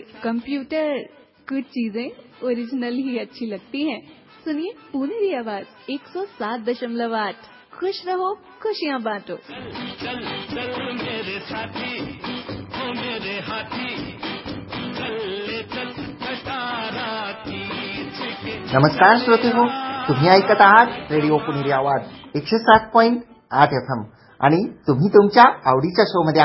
Computer, कुछ चीजें original ही अच्छी लगती हैं। सुनिए पुनेरी आवाज 107.8। खुश रहो, खुशियाँ बांटो। चल चल मेरे साथी, ओ मेरे हाथी, चल ले चल कटारा की। नमस्कार श्रोते हो, तुम्ही ऐकत आहात रेडिओ पुनेरी आवाज 107.8 FM आणि तुम्ही तुमच्या आवडीच्या शो मध्ये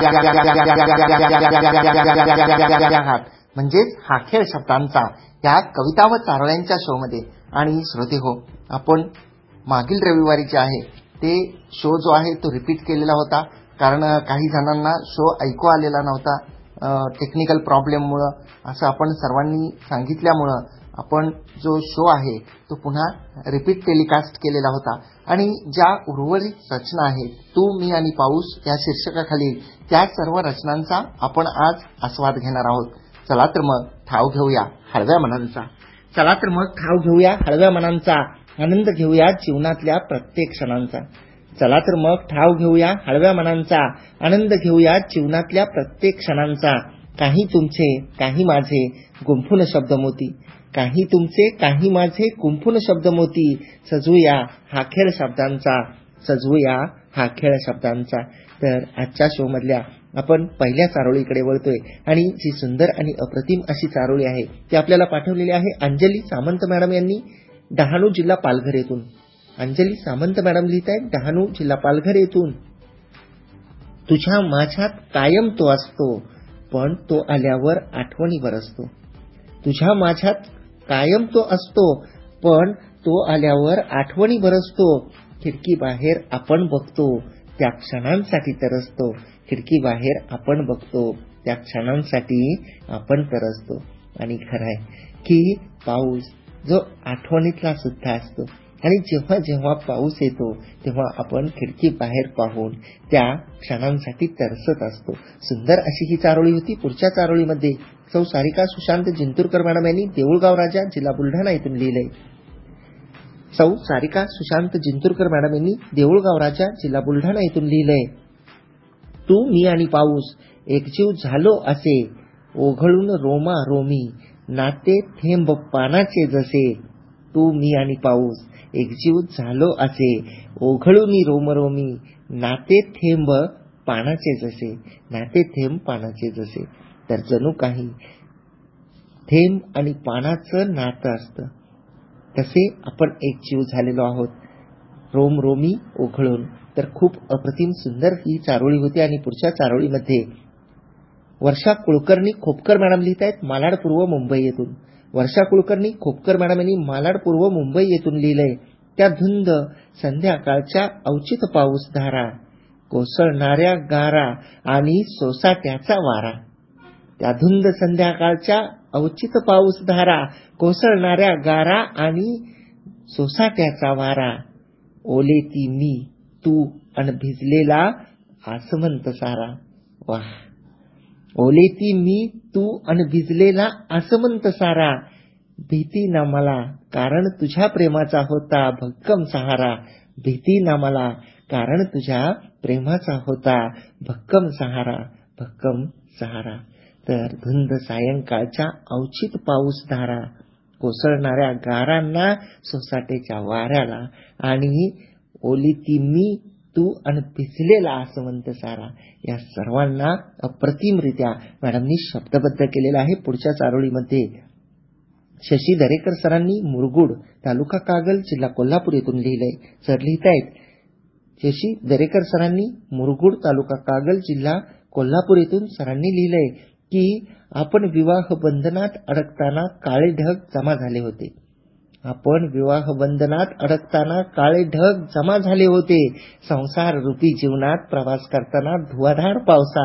आहात, म्हणजेच हा खेळ शब्दांचा या कविता व चारोळ्यांच्या शो मध्ये। आणि श्रोते हो, आपण मागील रविवारी जे आहे ते शो जो आहे तो रिपीट केलेला होता, कारण काही जणांना शो ऐकू आलेला नव्हता टेक्निकल प्रॉब्लेममुळे, असं आपण सर्वांनी सांगितल्यामुळं आपण जो शो आहे तो पुन्हा रिपीट टेलिकास्ट केलेला होता। आणि ज्या उर्वरित रचना आहेत, तू मी आणि पाऊस या शीर्षकाखाली त्या सर्व रचनांचा आपण आज आस्वाद घेणार आहोत। चला तर मग ठाव घेऊया हळव्या मनांचा, चला तर मग ठाव घेऊया हळव्या मनांचा, आनंद घेऊया जीवनातल्या प्रत्येक क्षणांचा। चला तर मग ठाव घेऊया हळव्या मनांचा, आनंद घेऊया जीवनातल्या प्रत्येक क्षणांचा। काही तुमचे काही माझे गुंफून शब्दमोती, काही तुमचे काही माझे गुंफून शब्दमोती, सजवूया हा खेळ शब्दांचा, सजवूया हा खेळ शब्दांचा। तर आजच्या शो मधल्या आपण पहिल्या चारोळीकडे वळतोय आणि जी सुंदर आणि अप्रतिम अशी चारोळी आहे ती आपल्याला पाठवलेली आहे अंजली सामंत मॅडम यांनी, डहाणू जिल्हा पालघर येथून। अंजली सामंत मॅडम लिहित आहेत डहाणू जिल्हा पालघर येथून। तुझ्या माझ्यात कायम तो असतो, पण तो आल्यावर आठवणीवर असतो। तुझ्या माझ्यात कायम तो असतो, पण तो आल्यावर आठवणीवर असतो। खिडकी बाहेर आपण बघतो त्या क्षणांसाठी तरसतो, खिडकी बाहेर आपण बघतो त्या क्षणांसाठी आपण तरसतो। आणि खरंय की पाऊस जो आठवणीतला सुद्धा असतो, आणि जेव्हा जेव्हा पाऊस येतो तेव्हा आपण खिडकी बाहेर पाहून त्या क्षणांसाठी तरसत असतो। सुंदर अशी ही चारोळी होती। पुढच्या चारोळीमध्ये सौ सारिका सुशांत जिंतूरकर मॅडम यांनी देऊळगाव राजा जिल्हा बुलढाणा येथून लिहिलंय। सौ सारिका सुशांत जिंतूरकर मॅडम यांनी देऊळगाव राजा जिल्हा बुलढाणा येथून लिहिलंय। तू मी आणि पाऊस एकजीव झालो असे, ओघळून रोमा रोमी, नाते थेंब पानाचे जसे। तू मी आणि पाऊस एकजीव झालो असे, ओघळून रोमरोमी, नाते थेंब पानाचे जसे, नाते थेंब पानाचे जसे। तर जणू काही थेंब आणि पानाचं नातं असतं, तसे आपण एकजीव झालेलो आहोत रोमरोमी ओघळून। तर खूप अप्रतिम सुंदर ही चारोळी होती। आणि पुढच्या चारोळीमध्ये वर्षा कुलकर्णी खोपकर मॅडम लिहित आहेत मालाड पूर्व मुंबई येथून। वर्षा कुलकर्णी खोपकर मॅडम यांनी मालाड पूर्व मुंबई येथून लिहिलंय। त्या धुंद संध्याकाळच्या अवचित पाऊस धारा, कोसळणाऱ्या गारा आणि सोसाट्याचा वारा। त्या धुंद संध्याकाळच्या अवचित पाऊस धारा, कोसळणाऱ्या गारा आणि सोसाट्याचा वारा। ओले ती मी तू अन भिजलेला आसमंत सारा। वाह! ओले ती मी तू अन भिजलेला आसमंत सारा। भीती ना मला कारण तुझ्या प्रेमाचा होता भक्कम सहारा, भीती ना मला कारण तुझ्या प्रेमाचा होता भक्कम सहारा, भक्कम सहारा। तर धुंद सायंकाळच्या अवचित पाऊस धारा, कोसळणाऱ्या गारांना सोसाट्याच्या वाऱ्याला, आणि ओली ती मी तू आणि भिजलेला आसमंत सारा, या सर्वांना अप्रतिमरित्या मॅडमनी शब्दबद्ध केलेला आहे। पुढच्या चारोळीमध्ये शशी दरेकर सरांनी मुरगुड तालुका कागल जिल्हा कोल्हापूर येथून लिहिलंय। सर लिहित आहेत शशी दरेकर सरांनी मुरगुड तालुका कागल जिल्हा कोल्हापूर येथून सरांनी लिहिलंय की आपण विवाह बंधनात अडकताना काळे ढग जमा झाले होते। आपण विवाह बंधनात अडकताना काळे ढग जमा झाले होते। संसार रूपी जीवनात प्रवास करताना धुवाधार पावसात